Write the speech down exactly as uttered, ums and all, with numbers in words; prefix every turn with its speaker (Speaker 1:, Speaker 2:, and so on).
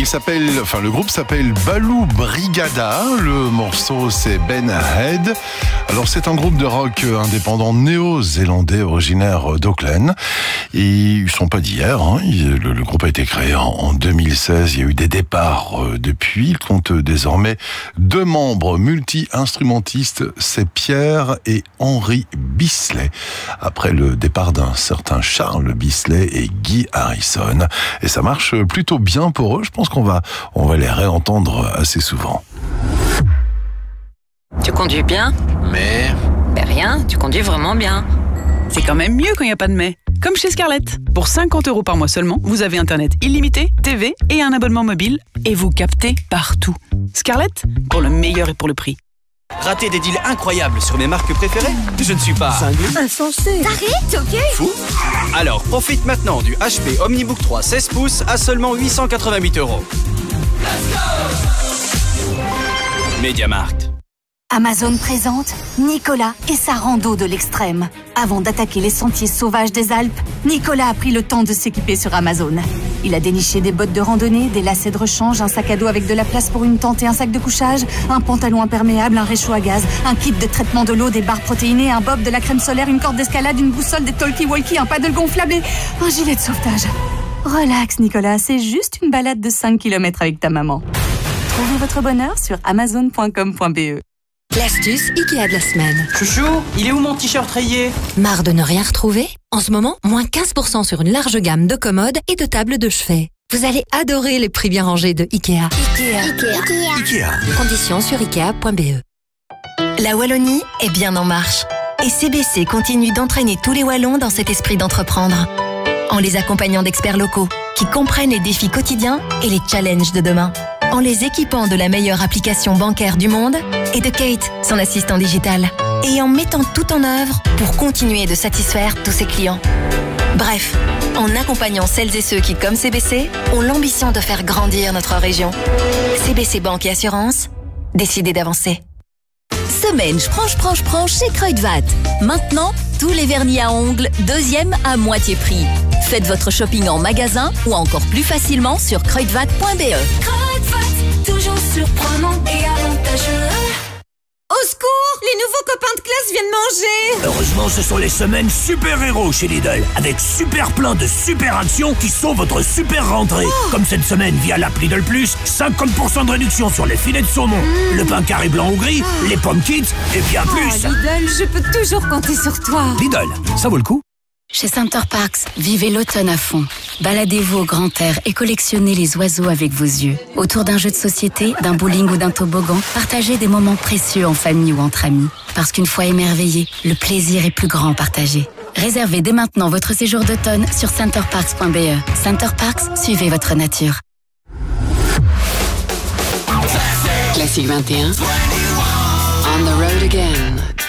Speaker 1: il s'appelle, enfin le groupe s'appelle Baloo Brigada. Le morceau c'est Ben Head. Alors c'est un groupe de rock indépendant néo-zélandais originaire d'Auckland. Et ils sont pas d'hier. Hein. Il, le, le groupe a été créé en, en deux mille seize. Il y a eu des départs euh, depuis. Il compte désormais deux membres multi-instrumentistes. C'est Pierre et Henry Bisley. Après le départ d'un certain Charles Bisley et Guy Harrison. Et ça marche plutôt bien pour eux. Je pense qu'on va, on va les réentendre assez souvent.
Speaker 2: Tu conduis bien?
Speaker 3: Mais...
Speaker 2: Ben rien, tu conduis vraiment bien.
Speaker 4: C'est quand même mieux quand il n'y a pas de mais. Comme chez Scarlett. Pour cinquante euros par mois seulement, vous avez Internet illimité, T V et un abonnement mobile. Et vous captez partout. Scarlett, pour le meilleur et pour le prix.
Speaker 5: Rater des deals incroyables sur mes marques préférées? Je ne suis pas...
Speaker 6: cinglé. Insensé.
Speaker 7: T'arrêtes, ok?
Speaker 5: Fou? Alors profite maintenant du H P OmniBook trois seize pouces à seulement huit cent quatre-vingt-huit euros. MediaMarkt.
Speaker 7: Amazon présente Nicolas et sa rando de l'extrême. Avant d'attaquer les sentiers sauvages des Alpes, Nicolas a pris le temps de s'équiper sur Amazon. Il a déniché des bottes de randonnée, des lacets de rechange, un sac à dos avec de la place pour une tente et un sac de couchage, un pantalon imperméable, un réchaud à gaz, un kit de traitement de l'eau, des barres protéinées, un bob, de la crème solaire, une corde d'escalade, une boussole, des talkie-walkie, un paddle gonflable et un gilet de sauvetage. Relax Nicolas, c'est juste une balade de cinq kilomètres avec ta maman. Trouvez votre bonheur sur amazon point com point b e.
Speaker 8: L'astuce Ikea de la semaine.
Speaker 5: Chouchou, il est où mon t-shirt rayé?
Speaker 8: Marre de ne rien retrouver? En ce moment, moins quinze pour cent sur une large gamme de commodes et de tables de chevet. Vous allez adorer les prix bien rangés de Ikea.
Speaker 7: Ikea. Ikea.
Speaker 3: Ikea.
Speaker 8: Conditions sur ikea point b e.
Speaker 9: La Wallonie est bien en marche. Et C B C continue d'entraîner tous les Wallons dans cet esprit d'entreprendre. En les accompagnant d'experts locaux qui comprennent les défis quotidiens et les challenges de demain. En les équipant de la meilleure application bancaire du monde et de Kate, son assistant digital. Et en mettant tout en œuvre pour continuer de satisfaire tous ses clients. Bref, en accompagnant celles et ceux qui, comme C B C, ont l'ambition de faire grandir notre région. C B C Banque et Assurance, décidez d'avancer.
Speaker 10: Semaine franche-franche-franche chez Kruidvat. Maintenant, tous les vernis à ongles, deuxième à moitié prix. Faites votre shopping en magasin ou encore plus facilement sur kruidvat point b e.
Speaker 7: Kruidvat, toujours surprenant et avantageux.
Speaker 6: Au secours, les nouveaux copains de classe viennent manger.
Speaker 11: Heureusement, ce sont les semaines super-héros chez Lidl, avec super plein de super actions qui sont votre super rentrée. Oh. Comme cette semaine via l'app Lidl Plus, cinquante pour cent de réduction sur les filets de saumon, mmh. le pain carré blanc ou gris, oh. les pommes kids et bien
Speaker 6: oh,
Speaker 11: plus.
Speaker 6: Lidl, je peux toujours compter sur toi.
Speaker 11: Lidl, ça vaut le coup.
Speaker 12: Chez Center Parcs, vivez l'automne à fond. Baladez-vous au grand air et collectionnez les oiseaux avec vos yeux. Autour d'un jeu de société, d'un bowling ou d'un toboggan, partagez des moments précieux en famille ou entre amis. Parce qu'une fois émerveillé, le plaisir est plus grand partagé. Réservez dès maintenant votre séjour d'automne sur center parks point b e. Center Parcs, suivez votre nature.
Speaker 2: Classique vingt et un. On the road again.